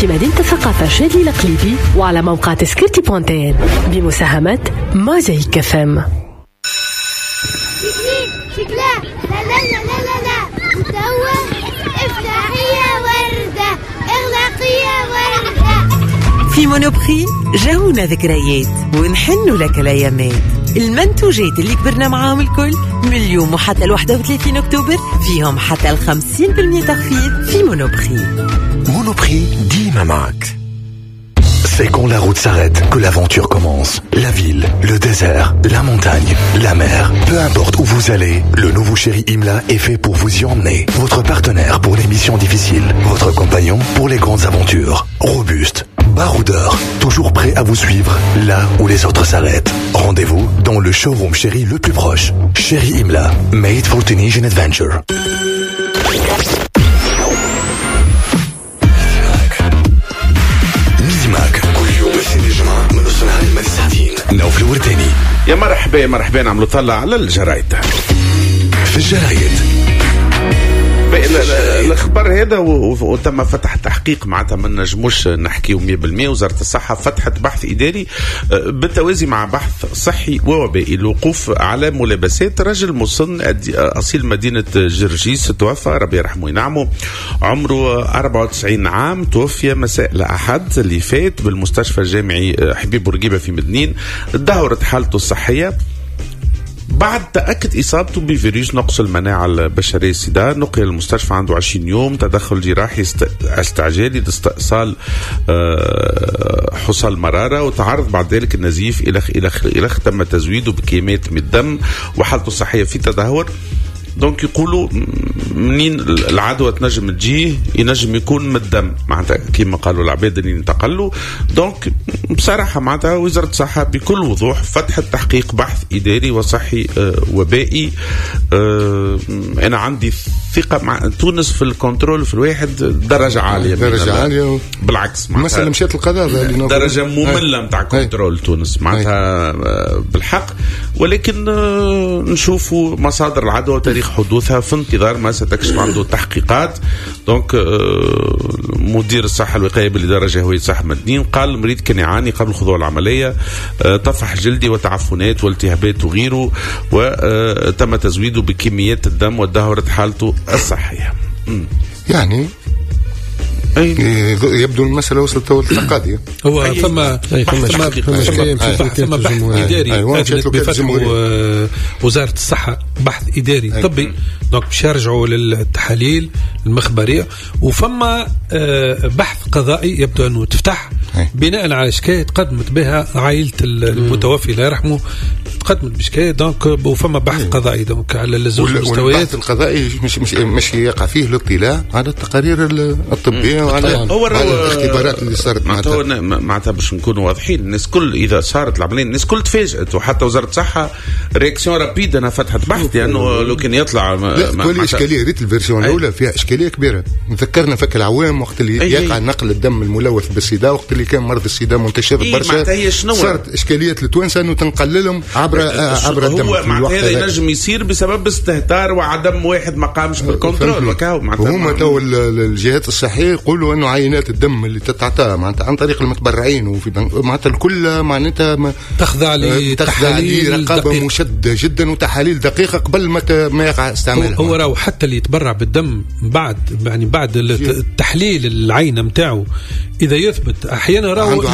في مدينة الثقافة شادي القليبي وعلى موقع تذكرتي.in بمساهمة موزايك FM. شكلها لا لا لا لا لا متهوى افتحي يا وردة اغلقي يا وردة. في مونوبري جاونا ذكريات ونحنوا لك الايامات. المنتوجات اللي كبرنا معاهم الكل من اليوم وحتى 31 أكتوبر فيهم حتى 50% تخفيض في مونوبري. Monoprix ديما معك. C'est quand la route s'arrête que l'aventure commence. La ville, le désert, la montagne, la mer. Peu importe où vous allez, le nouveau Chéri Imla est fait pour vous y emmener. Votre partenaire pour les missions difficiles. Votre compagnon pour les grandes aventures. Robuste, baroudeur, toujours prêt à vous suivre là où les autres s'arrêtent. Rendez-vous dans le showroom Chéri le plus proche. Chéri Imla, made for Tunisian adventure. نوف الورداني. يا مرحبا عملوا طلع على الجرايد. في الجرايد الخبر هذا وتم فتح تحقيق معناتها ما نجموش نحكيو 100%. وزارة الصحة فتحت بحث إداري بالتوازي مع بحث صحي ووبائي. الوقوف على ملابسات رجل مسن أصيل مدينة جرجيس توفى ربي يرحمه وينعمه، عمره 94 عام، توفي مساء الأحد اللي فات بالمستشفى الجامعي حبيب بورقيبة في مدنين. تدهورت حالته الصحية بعد تأكد إصابته بفيروس نقص المناعة البشرية سيدا. نقل المستشفى عنده 20 يوم تدخل جراحي استعجالي لاستئصال حصى المرارة، وتعرض بعد ذلك النزيف إلى تم تزويده بكميات من الدم وحالته الصحية في تدهور. دونك يقولوا منين العدوى تنجم تجيه، ينجم يكون من الدم معناتها كما قالوا العباد اللي انتقلوا. دونك بصراحة معناتها وزارة الصحة بكل وضوح فتحت تحقيق بحث إداري وصحي وبائي. أنا عندي ثقة مع تونس في الكنترول في الواحد درجة عالية، درجة عالية. بالعكس مثلا مشيت القضاء درجة مملة متاع كنترول تونس معناتها بالحق. ولكن نشوفوا مصادر العدوى وتاريخ حدوثها في انتظار ما ستكشف عنده تحقيقات. دونك مدير الصحة الوقائية بالإدارة الجهوية صحة مدنين قال المريض كان يعاني قبل خضوع العملية طفح جلدي وتعفنات والتهابات وغيره، وتم تزويده بكميات الدم ودهورت حالته الصحية. يعني يبدو المسألة وصلت للقاضية. هو ثم بحث إداري بفتح وزارة الصحة، بحث إداري طبي. دونك باش يرجعوا للتحاليل المخبرية، وفما بحث قضائي يبدو أنه تفتح بناء على شكاية قدمت بها عائلة المتوفي الله يرحمه، تقدمت بشكاية. دونك وفما بحث قضائي دونك على الزوج المستويات. البحث القضائي مش يقع فيه الاطلاع على التقارير الطبية وعلى الاختبارات اللي صارت معناتها باش نكونوا واضحين. الناس كل إذا صارت العملية الناس كل تفاجأت، وحتى وزارة الصحة رياكسيون رابيد أنا فتحت بحث لأنه لو كان يطلع كل إشكالية. ريت الفيرسيون الأولى فيها إشكالية كبيرة. نذكرنا فك العوام وقت اللي يقع نقل الدم الملوث بالسيدا، وقت اللي كان مرض السيدا منتشر برشا، صارت إشكالية لتوانسة أنه تنقللهم عبر الدم. هو معناتها هذا ينجم يصير بسبب استهتار وعدم واحد ما قامش بالكنترول. وهما تو الجهات الصحية يقولوا أنه عينات الدم اللي تتعطى معناتها عن طريق المتبرعين وفي معناتها الكل معناتها تخضع لرقابة مشددة جدا وتحاليل دقيقة قبل ما يقع استعمالها. هو راهو حتى اللي يتبرع بالدم بعد التحليل العينة متاعه إذا يثبت أحيانا راهو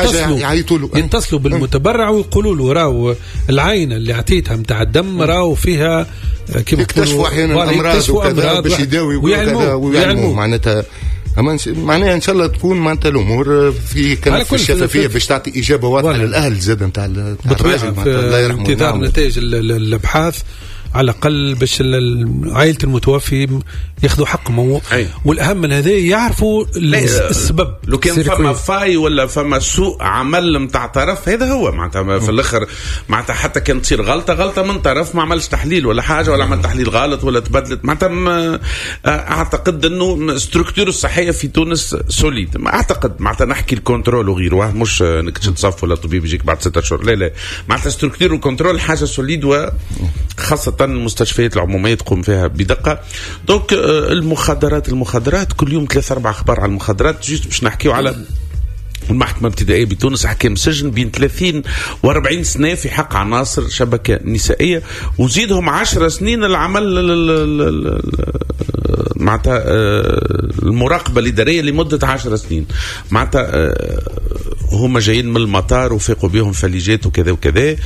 يتصلوا بالمتبرع ويقولوا له راهو العينة اللي عطيتها متاع الدم راهو فيها كيف يكتشفوا أحيانا أمراض وكذا باش يداوي ويعلموا معناتها معناها ان شاء الله تكون معناتها الامور في كانت في الشفافيه باش تعطي اجابه واضحه للاهل زاد نتاع الراجل الله يرحمه. انتظار نتائج الابحاث على الأقل باش عائلة المتوفي ياخذوا حقهم. والأهم من هذا يعرفوا السبب. لو كان فما فاي ولا فما سوء عمل متاع طرف هذا هو معناتها في الآخر معناتها حتى كان تصير غلطة من طرف ما عملش تحليل ولا حاجة ولا عمل تحليل غلط ولا تبدلت معناتها. أعتقد إنه ستركتور الصحية في تونس سوليد. ما أعتقد معناتها نحكي الكنترول وغيره مش انك تصف ولا طبيب يجيك بعد 6 شهور. لا معناتها ستركتور الكنترول حاجة سوليد، وخاصة خاصة المستشفيات العمومية تقوم فيها بدقة. دونك المخدرات كل يوم 3-4 أخبار على المخدرات. جيت باش نحكيو على المحكمة الابتدائية بتونس، أحكام سجن بين 30 و40 سنة في حق عناصر شبكة نسائية، وزيدهم 10 سنين العمل معناتها المراقبة الإدارية لمدة 10 سنين. معناتها هما جايين من المطار وفيقوا بهم فليجات وكذا وكذا.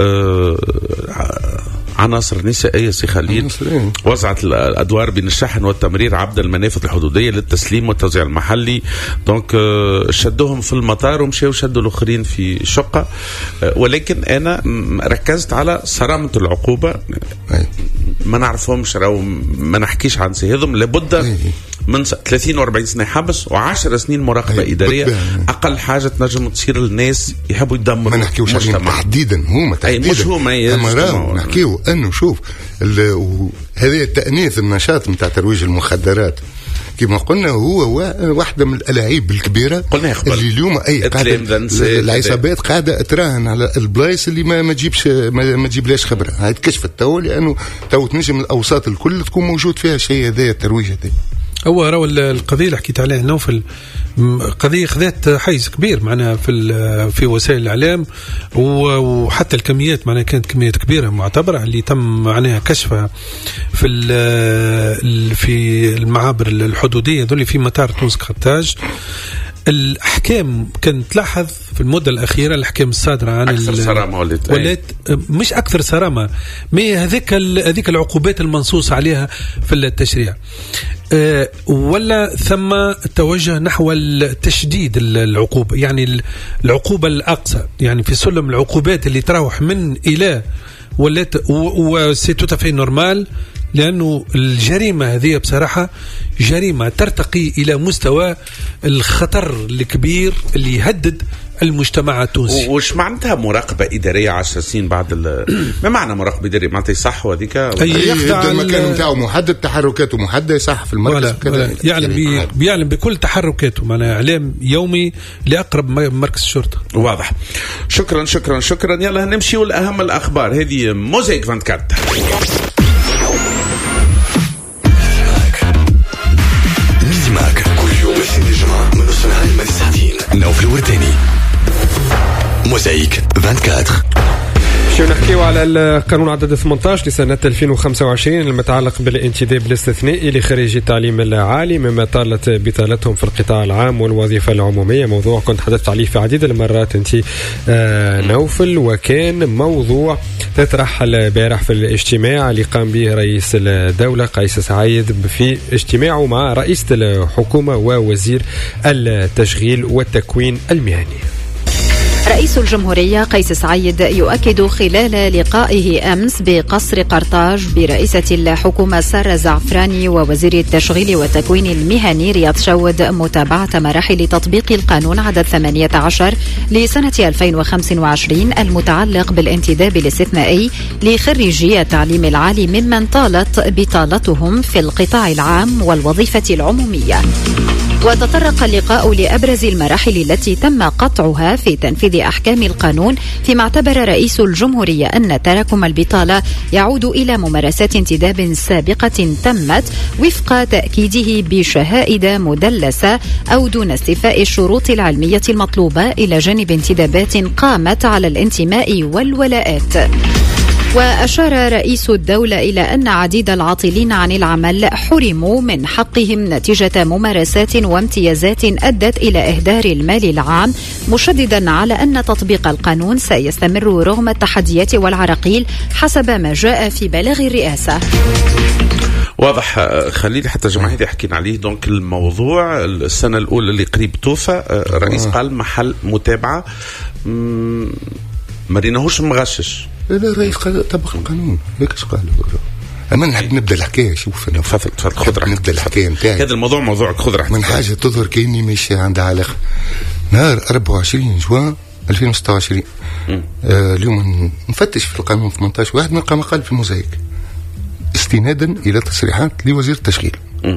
عناصر نسائية سي خليل وزعت الأدوار بين الشحن والتمرير عبر المنافذ الحدودية للتسليم والتوزيع المحلي. دونك شدوهم في المطار ومشيوا شدوا الآخرين في شقة. ولكن أنا ركزت على صرامة العقوبة. ما نعرفهمش أو ما نحكيش عن سيهضم، لابد من 30 و40 سنة حبس و10 سنين مراقبة إدارية. أقل حاجة تنجم تصير للناس يحبوا يدمروا. ما نحكيوش تحديدا هما تحديدا، مش هما نحكيو أنه شوف هذا التأنيث النشاط متاع ترويج المخدرات كما قلنا هو واحدة من الألاعيب الكبيرة اللي اليوم العصابات قاعدة تراهن على البلايص اللي ما تجيبلاش خبرة. هاي تكشفت لأنه تنجم الأوساط الكل تكون موجود فيها شيء هذا الترويج هذا. هو راهو القضية اللي حكيت عليها نوفل قضية خذت حيز كبير معنا في وسائل الإعلام، وحتى الكميات معنا كانت كميات كبيرة معتبرة اللي تم معناها كشفها في المعابر الحدودية ذولي في مطار تونس قرطاج. الأحكام كانت تلاحظ في المدة الأخيرة الأحكام الصادرة عن أكثر صرامة ولات مش أكثر صرامة، ما هذيك العقوبات المنصوص عليها في التشريع. ولا ثم توجه نحو التشديد العقوبة، يعني العقوبة الأقصى، يعني في سلم العقوبات اللي تروح من إلى ولات وسي تو تافي نورمال، لأنه الجريمة هذه بصراحة جريمة ترتقي إلى مستوى الخطر الكبير اللي يهدد المجتمع التونسي. وش معناتها مراقبة إدارية 10 سنين بعد ما معنى مراقبة إدارية؟ معناتها يصح وذيك المكان نتاعو محدد، تحركاته محددة، يصح في المركز كذا، بيعلم بكل تحركاته، معناها إعلام يومي لأقرب مركز الشرطة. واضح. شكرا شكرا شكرا. يلا نمشي والأهم الأخبار. هذه موزايك 24 معك كل يوم الاثنين الجمعة من نص النهار لما الساعتين. نوف الورداني موزايك 24. شو نحكيو على القانون عدد 18 لسنة 2025 المتعلق بالانتداب الاستثنائي لخريجي التعليم العالي مما طالت بطالتهم في القطاع العام والوظيفة العمومية. موضوع كنت حدثت عليه في عديد المرات انت نوفل، وكان موضوع تطرح البارح في الاجتماع اللي قام به رئيس الدولة قيس سعيد في اجتماعه مع رئيسة الحكومة ووزير التشغيل والتكوين المهني. رئيس الجمهورية قيس سعيد يؤكد خلال لقائه أمس بقصر قرطاج برئيسة الحكومة سارة زعفراني ووزير التشغيل والتكوين المهني رياض شود متابعة مراحل تطبيق القانون عدد 18 لسنة 2025 المتعلق بالانتداب الاستثنائي لخريجي التعليم العالي ممن طالت بطالتهم في القطاع العام والوظيفة العمومية. وتطرق اللقاء لأبرز المراحل التي تم قطعها في تنفيذ أحكام القانون، فيما اعتبر رئيس الجمهورية أن تراكم البطالة يعود إلى ممارسات انتداب سابقة تمت وفق تأكيده بشهائد مدلسة أو دون استيفاء الشروط العلمية المطلوبة، إلى جانب انتدابات قامت على الانتماء والولاءات. وأشار رئيس الدولة إلى أن عديد العاطلين عن العمل حرموا من حقهم نتيجة ممارسات وامتيازات أدت إلى إهدار المال العام، مشددا على أن تطبيق القانون سيستمر رغم التحديات والعراقيل حسب ما جاء في بلاغ الرئاسة. واضح خليل، حتى جماعتي حكينا عليه. دونك الموضوع السنة الأولى اللي قريب توفى الرئيس قال محل متابعة، ما ريناهوش مغشش. لا الرئيس قال طبق القانون، هيك اش قال. اما نحب نبدا الحكايه. شوف انا تفضل خذ راحتك، نبدا الحكايه نتاعي. هذا الموضوع موضوعك، خذ راحتك. من حاجه تظهر كاني مش عندها علاقه. نهار 24 جوان 2026 اليوم نفتش في القانون 18 واحد نلقى مقال في موزايك استنادا الى تصريحات لوزير التشغيل.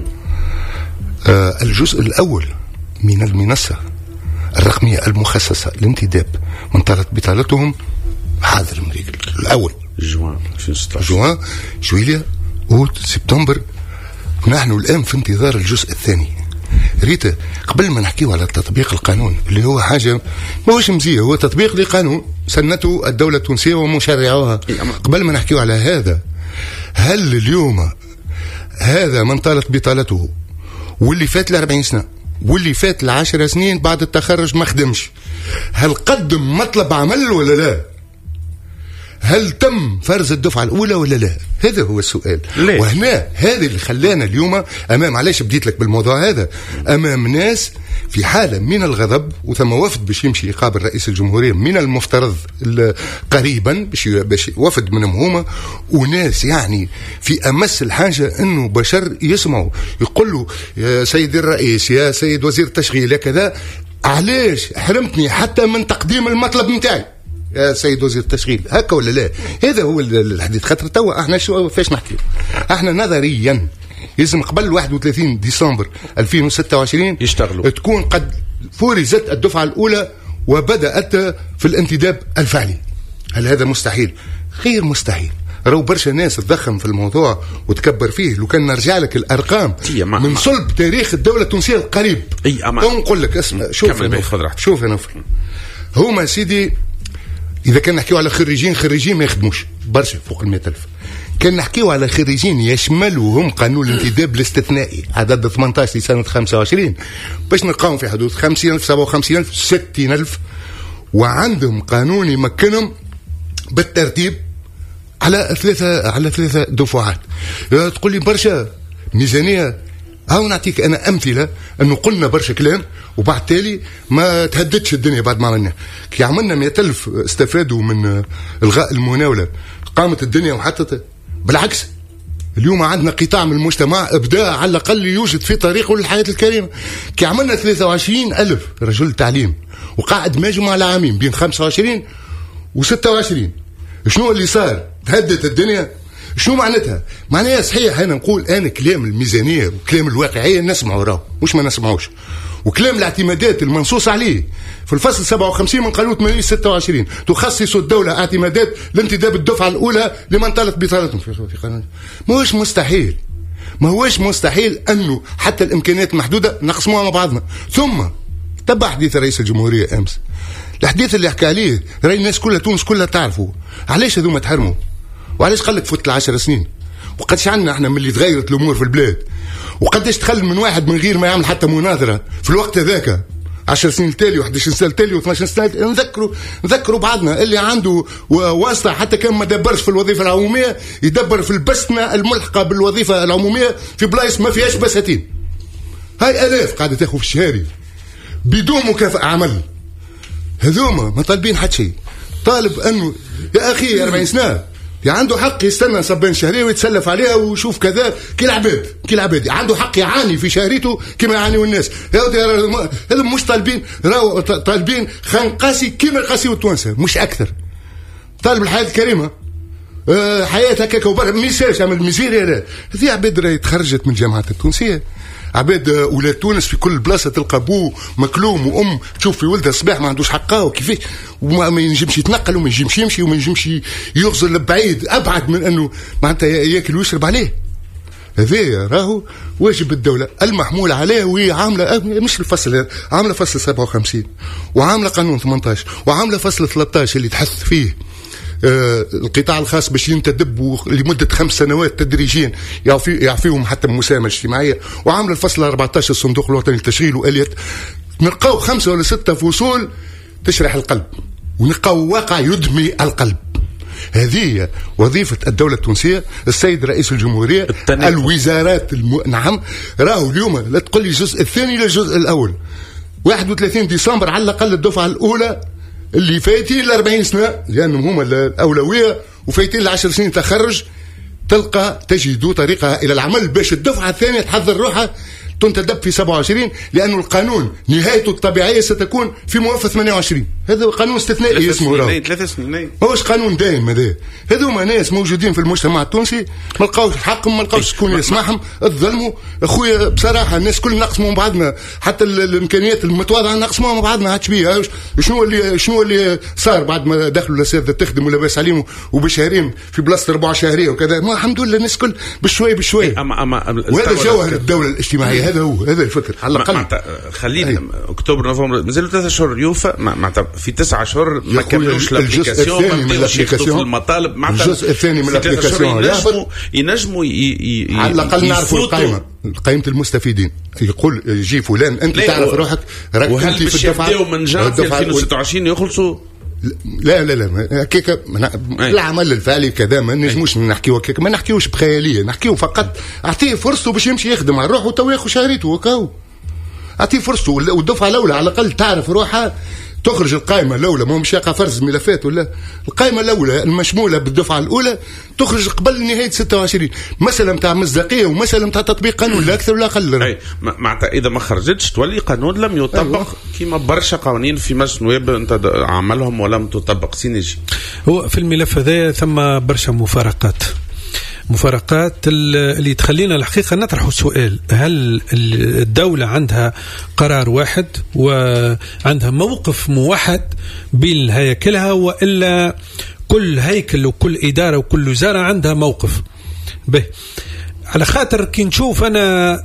الجزء الاول من المنصه الرقميه المخصصه للانتداب من طالت بطالتهم هذا المريق الاول جوان 2016 جوان جويليا اوت سبتمبر. نحن الآن في انتظار الجزء الثاني. ريتا قبل ما نحكيه على تطبيق القانون اللي هو حاجة ما هوش مزية، هو تطبيق لقانون سنته الدولة التونسية ومشرعوها. قبل ما نحكيه على هذا، هل اليوم هذا من طالت بطالته واللي فات 40 سنة واللي فات 10 سنين بعد التخرج ما خدمش، هل قدم مطلب عمل ولا لا؟ هل تم فرز الدفعة الأولى ولا لا؟ هذا هو السؤال. ليه؟ وهنا هذا اللي خلانا اليوم أمام، علاش بديت لك بالموضوع هذا، أمام ناس في حالة من الغضب، وثم وفد باش يمشي يقابل رئيس الجمهورية من المفترض قريبا باش وفد منهم هما، وناس يعني في أمس الحاجة أنه بشر يسمعوا يقول له يا سيد الرئيس، يا سيد وزير التشغيل، يا كذا، علاش حرمتني حتى من تقديم المطلب متاعي يا سيد وزير التشغيل؟ هكا ولا لا؟ هذا هو الحديث. خاطر توا احنا شو فاش نحكي؟ احنا نظريا لازم قبل 31 ديسمبر 2026 يشتغلوا، تكون قد فرزت الدفعة الأولى وبدأت في الانتداب الفعلي. هل هذا مستحيل؟ غير مستحيل. راهو برشا ناس تضخم في الموضوع وتكبر فيه. لو كان نرجع لك الأرقام من صلب تاريخ الدولة التونسية القريب، نقول لك اسمع، شوف يا نوفل، هما سيدي إذا كان نحكيو على خريجين ما يخدموش برشا فوق 100,000. كان نحكيو على خريجين يشملوهم قانون الانتداب الاستثنائي عدد 18 لسنة 25 باش نلقاهم في حدود 50,000 57,000 60,000، وعندهم قانون يمكنهم بالترتيب على ثلاثة دفعات. تقول لي برشا ميزانية، هاو نعطيك أنا أمثلة أنه قلنا برشا كلام وبعد تالي ما تهددش الدنيا بعد ما عملنا. كي عملنا 100,000 استفادوا من إلغاء المناولة، قامت الدنيا وحطت. بالعكس اليوم عندنا قطاع من المجتمع ابداع على الأقل يوجد في طريقه للحياة الكريمة. كي عملنا 23,000 رجل تعليم وقاعد ماجمع على عامين بين 25 و26، شنو اللي صار؟ تهدت الدنيا. شنو معناتها صحيح أنا نقول أنا كلام الميزانية وكلام الواقعية نسمعه، راهو مش ما نسمعوش، وكلام الاعتمادات المنصوص عليه في الفصل 57 من قانون 26 تخصص الدولة اعتمادات لانتداب الدفعة الأولى لمن طالت بطالتهم في قانون. ما هوش مستحيل أنه حتى الإمكانيات المحدودة نقسموها مع بعضنا. ثم تبع حديث رئيس الجمهورية أمس، الحديث اللي حكى عليه راي الناس كلها، تونس كلها تعرفوا علاش هذوما تحرموا وعلاش قالك فوت 10 سنين، وقدش عنا احنا من اللي تغيرت الامور في البلاد، وقداش تخل من واحد من غير ما يعمل حتى مناظره في الوقت هذاك 10 سنين التالي و11 سنه التالي و12 سنه. نذكروا بعضنا اللي عنده واسطه حتى كان ما دبرش في الوظيفه العموميه يدبر في البسنه الملحقه بالوظيفه العموميه في بلايص ما فيهاش بساتين. هاي الاف قاعده تاخذ في الشهري بدون مكافاه عمل. هذوما ما طالبين حتى شيء. طالب انه يا اخي 40 سنه عنده حق يستنى صبين شهرية ويتسلف عليها ويشوف كذا كل عباد عنده حق يعاني في شهريته كما يعانيوا الناس. هذا مش طالبين خنقاسي كما يقاسيوا التوانسه مش اكثر. طالب الحياه الكريمه، حياه هكاك وبرا ميساج عمل ميزيريا. لا، هذه عباد راهي تخرجت من الجامعات التونسيه، عباد ولاد تونس في كل بلاصه تلقى بو مكلوم وام تشوف في ولدها الصباح ما عندوش حقه وكيفاش، وما ينجمش يتنقل وما ينجمش يمشي وما ينجمش يغزل بعيد ابعد من انه معناتها ياكل ويشرب عليه. هذا راهو واجب الدوله المحمول عليه، وهي عامله مش الفصل هذا، عامله فصل 57 وعامله قانون 18 وعامله فصل 13 اللي تحث فيه القطاع الخاص باش ينتدب لمدة 5 سنوات تدريجيا يعفيهم حتى من المساهمة الاجتماعية، وعامل الفصل 14 الصندوق الوطني للتشغيل وآليات. نلقاو 5 ولا 6 فصول تشرح القلب، ونلقاو واقع يدمي القلب. هذه وظيفة الدولة التونسية، السيد رئيس الجمهورية، الوزارات نعم. راهو اليوم لا تقول لي الجزء الثاني لا الجزء الأول. 31 ديسمبر على الأقل الدفعة الأولى اللي فايتين 40 سنة لأنهم هما الأولوية وفايتين 10 سنين تخرج، تجدوا طريقة إلى العمل باش الدفعة الثانية تحضر روحها تنتدب في 27 لأن القانون نهايته الطبيعية ستكون في موافقة 28. هذا قانون استثنائي اسمه 3 سنين ماهوش قانون دائم. هذوما ناس موجودين في المجتمع التونسي ما لقاوش حقهم، ما لقاوش شكون يسمعهم، تظلموا اخويا بصراحه. الناس كل نقسموا مع بعضنا، حتى الامكانيات المتواضعه نقسموها مع بعضنا. عادش بيها شنو اللي صار بعد ما دخلوا الاساتذه تخدم ولاباس عليهم وبشهرين في بلاصه 4 شهريه وكذا. ما الحمد لله الناس كل بشوي وهذا جوهر الدوله الاجتماعيه. هذا الفكر على الاقل. خلينا اكتوبر نوفمبر مازالوا 3 شهور يوفى في 9 شهور ما كملوش الابليكاسيون، ما بداوش يخطوا في المطالب. الجزء الثاني من الابليكاسيون ينجموا على الاقل نعرفوا قائمة المستفيدين. يقول يجي فلان انت تعرف روحك راك انت في الدفعه من جان في 2026 يخلصوا. لا هكاك العمل الفعلي كذا ما نجموش نحكيو هكاك، ما نحكيوش بخياليه، نحكيو فقط اعطيه فرصته باش يمشي يخدم على روحه تو ياخذ شهريته وكاو. اعطيه فرصته والدفعه الاولى على الاقل تعرف روحها، تخرج القائمة الأولى، مو مش فرز ملفات ولا القائمة الأولى المشمولة بالدفعة الأولى تخرج قبل نهاية 26. مسألة متاع مصداقية ومسألة متاع تطبيق قانون لا أكثر ولا أقل. أي معناتها إذا ما خرجتش تولي قانون لم يطبق كما برشا قوانين في مجلس النواب أنت عملهم ولم تطبق سينجي. هو في الملف هذا ثم برشا مفارقات اللي تخلينا الحقيقة نطرح سؤال: هل الدولة عندها قرار واحد وعندها موقف موحد بين هياكلها، وإلا كل هيكل وكل إدارة وكل وزارة عندها موقف؟ به على خاطر كي نشوف أنا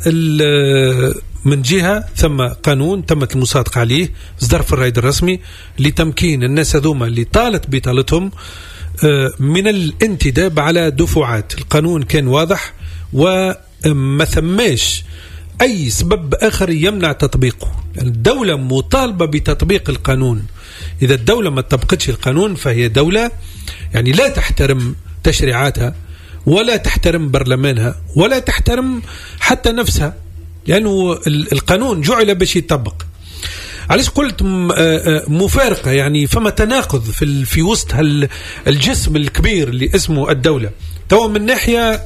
من جهة ثم قانون تمت المصادقة عليه صدر في الرائد الرسمي لتمكين الناس هذوما اللي طالت بطالتهم من الانتداب على دفعات. القانون كان واضح وما ثماش أي سبب آخر يمنع تطبيقه. الدولة مطالبة بتطبيق القانون. إذا الدولة ما طبقتش القانون فهي دولة يعني لا تحترم تشريعاتها ولا تحترم برلمانها ولا تحترم حتى نفسها، لأنه القانون جعل باش يطبق. علاش قلت مفارقة؟ يعني فما تناقض في وسط الجسم الكبير اللي اسمه الدولة. تو من ناحية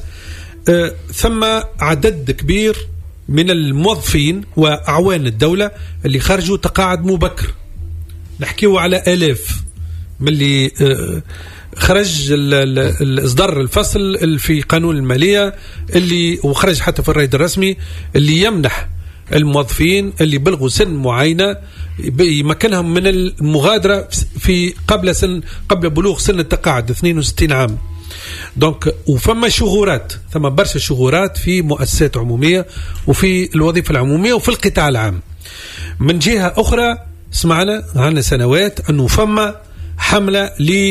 ثم عدد كبير من الموظفين وأعوان الدولة اللي خرجوا تقاعد مبكر، نحكيو على آلاف من اللي خرج إصدار الفصل في قانون المالية اللي وخرج حتى في الرائد الرسمي اللي يمنح الموظفين اللي بلغوا سن معينة يمكنهم من المغادرة في قبل بلوغ سن التقاعد 62 عام. دونك وفما شغورات، ثم برشا شغورات في مؤسسات عمومية وفي الوظيفة العمومية وفي القطاع العام. من جهة أخرى سمعنا عنا سنوات أنه فما حملة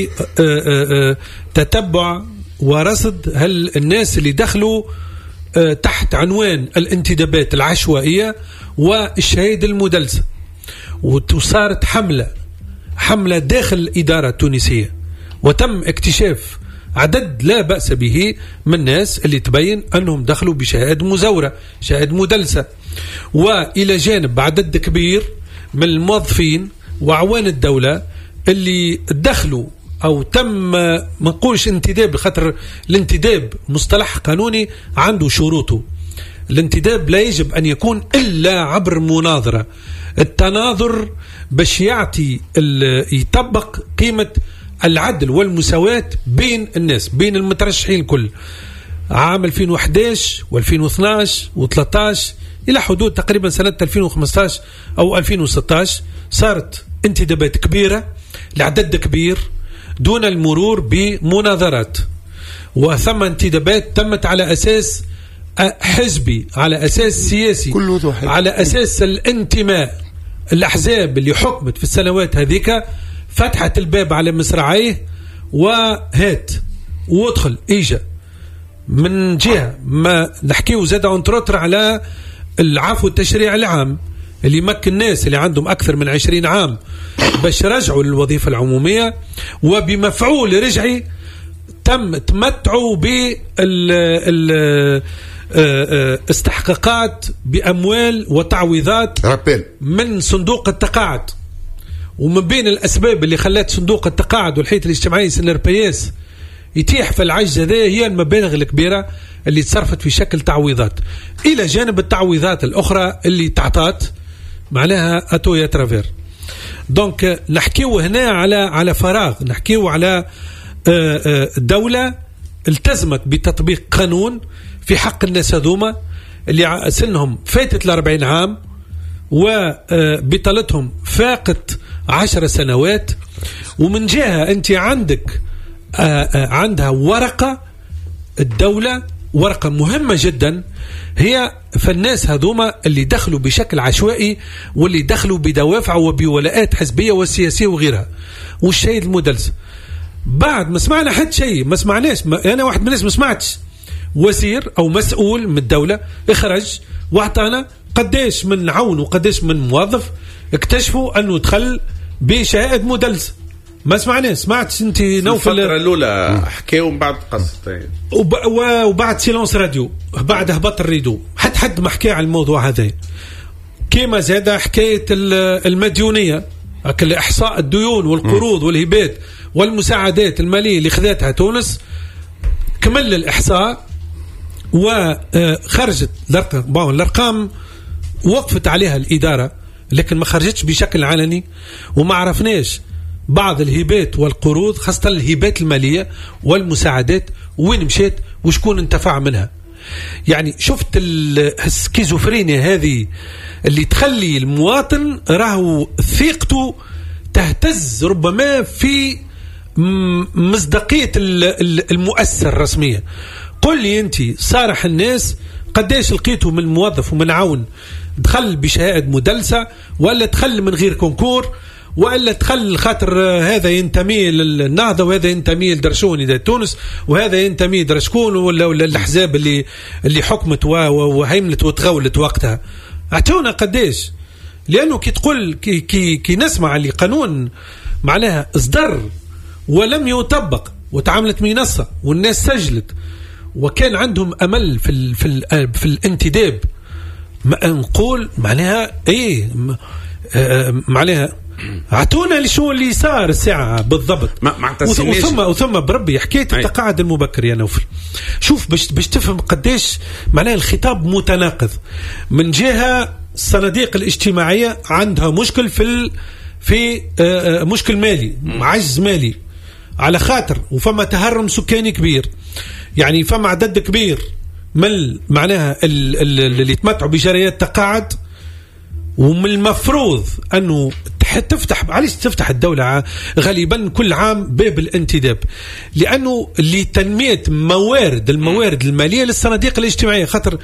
لتتبع ورصد هل الناس اللي دخلوا تحت عنوان الانتدابات العشوائية والشهادة المدلسة، وصارت حملة داخل الإدارة التونسية، وتم اكتشاف عدد لا بأس به من الناس اللي تبين أنهم دخلوا بشهادة مزورة، شهادة مدلسة، وإلى جانب عدد كبير من الموظفين وأعوان الدولة اللي دخلوا أو تم ما نقولش انتداب، خاطر الانتداب مصطلح قانوني عنده شروطه. الانتداب لا يجب أن يكون إلا عبر مناظرة، التناظر باش يطبق قيمة العدل والمساواة بين الناس، بين المترشحين الكل. عام 2011 و2012 و13 إلى حدود تقريبا سنة 2015 أو 2016 صارت انتدابات كبيرة لعدد كبير دون المرور بمناظرات، وثم انتدابات تمت على أساس حزبي، على أساس سياسي، على أساس الانتماء. الأحزاب اللي حكمت في السنوات هذيك فتحت الباب على مصراعيه وهات وادخل إيجا. من جهة ما نحكيه زاد عنترطر على العفو التشريع العام اللي يمكن الناس اللي عندهم أكثر من 20 عام باش رجعوا للوظيفة العمومية، وبمفعول رجعي تمتعوا بالاستحقاقات بأموال وتعويضات من صندوق التقاعد. ومن بين الأسباب اللي خلت صندوق التقاعد والحياة الاجتماعية سنر بياس يتيح في العجز هذا هي المبالغ الكبيرة اللي تصرفت في شكل تعويضات، إلى جانب التعويضات الأخرى اللي تعطات معناها أتويا ترافير. دونك نحكيو هنا على فراغ، نحكيو على دولة التزمت بتطبيق قانون في حق الناس هذوما اللي سنهم فاتت 40 عام وبطالتهم فاقت 10 سنوات. ومن جهة أنت عندها ورقة الدولة، ورقة مهمة جدا، هي فالناس هذوما اللي دخلوا بشكل عشوائي واللي دخلوا بدوافع وبولاءات حزبية وسياسية وغيرها. والشهيد المدلس بعد ما سمعنا حد شيء، ما سمعناش، أنا واحد من الناس ما سمعتش وزير أو مسؤول من الدولة اخرج واعطانا قديش من عون وقديش من موظف اكتشفوا أنه دخل بشهادة مدلس. ما سمعناش، سمعتش انت نوفل الفترة الأولى حكاو من بعد قصة وبعد سيلونس راديو، بعد هبط الريدو حد ما حكى على الموضوع هذا. كما زاد حكاية المديونية، إحصاء الديون والقروض والهبات والمساعدات المالية اللي خذتها تونس، كمل الإحصاء وخرجت الأرقام وقفت عليها الإدارة لكن ما خرجتش بشكل علني، وما عرفناش بعض الهبات والقروض خاصة الهبات المالية والمساعدات وين مشيت وشكون انتفع منها. يعني شفت السكيزوفرينيا هذه اللي تخلي المواطن راهو ثقته تهتز ربما في مصداقية المؤسسة الرسمية. قل لي أنت صارح الناس قديش لقيته من موظف ومن عون دخل بشهادة مدلسة، ولا دخل من غير كونكور، وإلا دخل خاطر هذا ينتمي للنهضة وهذا ينتمي لدرشون إذا تونس وهذا ينتمي درشكون ولا الأحزاب اللي حكمت وهيمنت وتغولت وقتها. أعطونا قديش، لأنه كي تقول كي نسمع اللي قانون معناها اصدر ولم يطبق وتعاملت منصة والناس سجلت وكان عندهم أمل في الانتداب، ما نقول معناها إيه معناها اعطونا شو اللي صار الساعة بالضبط. وثم بربي حكيت التقاعد المبكر يا نوفل، شوف باش تفهم قديش معناها الخطاب متناقض. من جهة الصناديق الاجتماعية عندها مشكل في مشكل مالي، عجز مالي على خاطر وفما تهرم سكاني كبير، يعني فما عدد كبير من معناها اللي يتمتعوا بجريات تقاعد. ومن المفروض أنه علاش تفتح الدولة غالبا كل عام باب الانتداب؟ لأنه لتنمية الموارد المالية للصناديق الاجتماعية، خاطر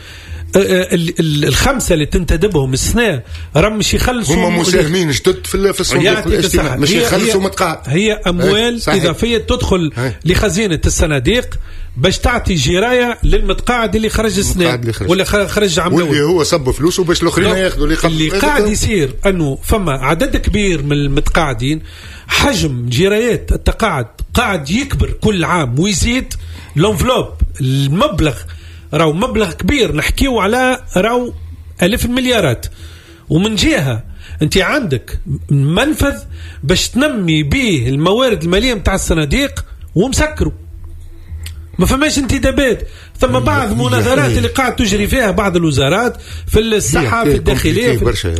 الخمسة اللي تنتدبهم السنة راهم مش يخلصوا، هم مساهمين جدد في الصندوق الاجتماعي، مش يخلصوا متقاعد. هي أموال إضافية تدخل لخزينة الصناديق باش تعطي جراية للمتقاعد اللي خرج السنة ولا خرج عام واللي هو صب فلوسه باش الآخرين ياخذوا. اللي قاعد يصير أنه فما عدد كبير من المتقاعدين، حجم جرايات التقاعد قاعد يكبر كل عام ويزيد. لونفلوب المبلغ راو مبلغ كبير، نحكيو على راو 1000 مليارات. ومن جهة انت عندك منفذ باش تنمي به الموارد المالية متاع الصناديق ومسكروا، ما فماش انتدابات. ثم بعض مناظرات اللي قاعد تجري فيها بعض الوزارات في الصحة في الداخلية برشا.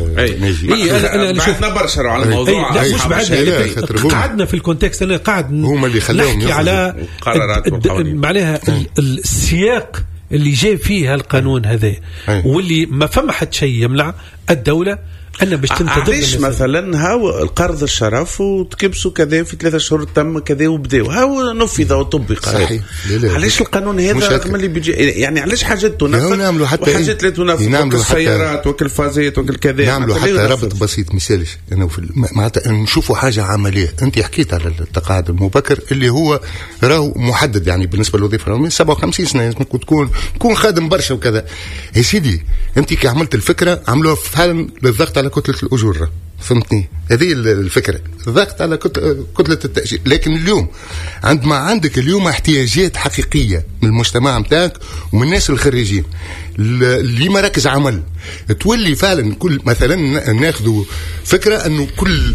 بعدنا برشا على الموضوع، مش بعدنا قعدنا في الكونتكست. أنا قاعد نحكي على معناها السياق اللي جاء فيه القانون هذا، واللي ما فما حد شيء يمنع الدولة أنا باش تنتدب. علاش مثلا هاو القرض الشرف وتكبسوا كذا في 3 شهور تم كذا وبداو هاو نفذ وطبق. علاش القانون هذا رغم اللي بيجي يعني علاش حاجات تنفذ وحاجات لا تنفذ، السيارات والكلفازات وكذا نعملوا حتى ربط بسيط مثالش. أنا معناتها نشوفوا حاجة عملية. أنت حكيت على التقاعد المبكر اللي هو راهو محدد، يعني بالنسبة للوظيفة العمومية 57 سنة لازم تكون خادم برشا وكذا. يا سيدي أنت كي عملت الفكرة عملوها فعلا للضغط على كتلة الأجور، فهمتني؟ هذه الفكرة، الضغط على كتلة التأجير. لكن اليوم عندما عندك اليوم احتياجات حقيقية من المجتمع متاعك ومن الناس الخريجين اللي مراكز عمل، تولي فعلا كل مثلا ناخذوا فكرة أنه كل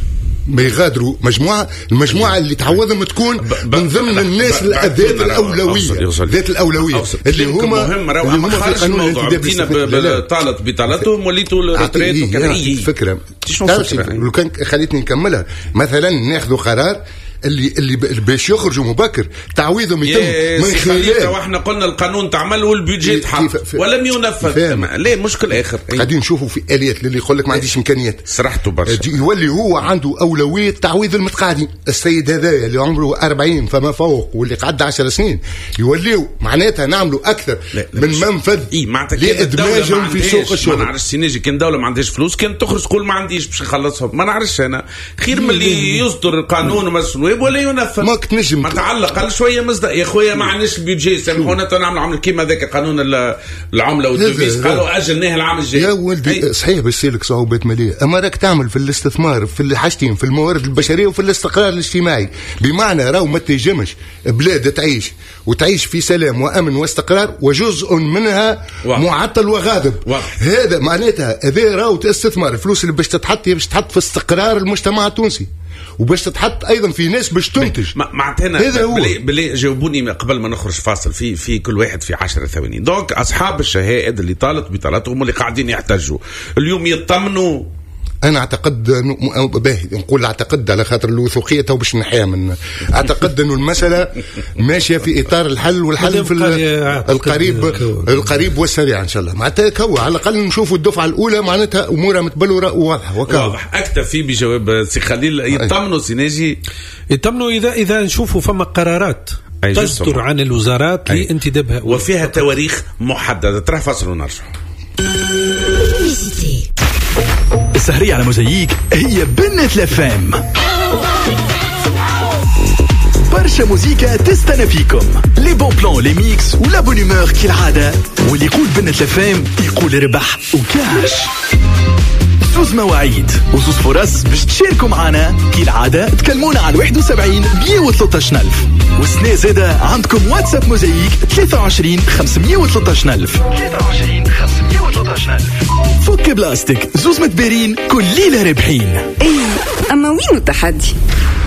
ما يغادروا المجموعه اللي تعوضهم تكون من ضمن الناس ذات الاولويه اللي هما خارج الموضوع. بدينا بطالتهم وليتوا الريتريت وكذا. فكره لو كان خليتني نكملها. مثلا ناخذوا قرار اللي باش يخرجوا مبكر تعويضهم يتم من خلال. واحنا قلنا القانون تعمل والبيدجي تحط ولم ينفذ. ليه مشكل اخر قاعدين نشوفوا في اليات اللي يقول لك ما عنديش امكانيات سرحتوا برشا. يولي هو عنده اولويه تعويض المتقاعدين. السيد هذايا اللي عمره 40 فما فوق واللي قعد 10 سنين يوليو معناتها نعملوا اكثر من منفذ لادماجهم في سوق الشغل. ما نعرفش سينيجي كان دوله ما عندهاش فلوس كان تخرج تقول ما عنديش باش نخلصهم. ما نعرفش انا خير من اللي يصدر القانون ومسؤول ولا ينفذ. ما تنجم ما تعلق على شويه مصدق يا خويا ما عندناش البيدجي سامحونا تنعمل عمل كيما ذاك قانون العمله والدفيز قالوا اجلناه العام الجاي. يا ولدي صحيح بس لك صعوبات ماليه اما راك تعمل في الاستثمار في الحاجتين في الموارد البشريه وفي الاستقرار الاجتماعي. بمعنى راهو ما تنجمش بلاد تعيش في سلام وامن واستقرار وجزء منها معطل وغاضب. هذا معناتها هذا راهو استثمار. الفلوس اللي باش تتحط في استقرار المجتمع التونسي وباش تتحط ايضا في ناس باش تنتج. معناتنا بلي جاوبوني قبل ما نخرج فاصل في كل واحد في 10 ثواني. دونك اصحاب الشهائد اللي طالت بطالتهم اللي قاعدين يحتجوا اليوم يطمنوا. انا اعتقد نقول اعتقد على خاطر الوثوقيه تو باش نحيا من اعتقد انه المساله ماشيه في اطار الحل والحل في القريب والسريع ان شاء الله. معناتها هو على الاقل نشوفوا الدفعه الاولى معناتها امورها متبلوره وواضحه واضح. اكتفي بجواب سي خليل. يطمنوا سيناجي يطمنوا اذا نشوفوا فما قرارات تصدر عن الوزارات لانتدابها وفيها تواريخ محدده. ترى فاصل ونرجع. السهرية على موزايك هي بنة لفام. برشا موزيكا تستنى فيكم لي بون بلان لي ميكس ولا بون هومور كالعادة. واللي يقول بنة لفام يقول ربح وكاش. زوز مواعيد وزوز فرص باش تشاركوا معنا كالعادة. تكلمونا على 71 113000 والسنة زادة عندكم واتساب موزايك 23 513000 23 513000. فك بلاستيك زوز متبارين كل ليلة ربحين. ايه اما وين التحدي؟